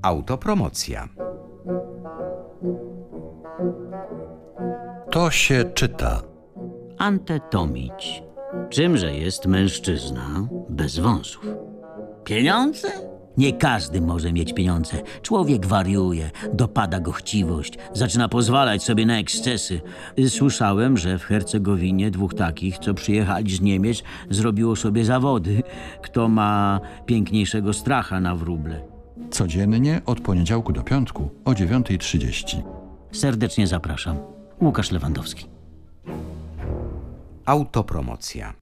Autopromocja. To się czyta. Ante Tomić. Czymże jest mężczyzna bez wąsów? Pieniądze? Nie każdy może mieć pieniądze. Człowiek wariuje, dopada go chciwość, zaczyna pozwalać sobie na ekscesy. Słyszałem, że w Hercegowinie 2 takich, co przyjechali z Niemiec, zrobiło sobie zawody. Kto ma piękniejszego stracha na wróble. Codziennie od poniedziałku do piątku o 9:30. Serdecznie zapraszam. Łukasz Lewandowski. Autopromocja.